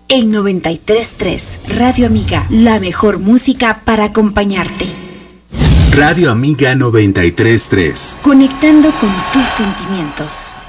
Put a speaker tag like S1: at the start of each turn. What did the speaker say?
S1: En 93.3, Radio Amiga, la mejor música para acompañarte.
S2: Radio Amiga 93.3.
S1: Conectando con tus sentimientos.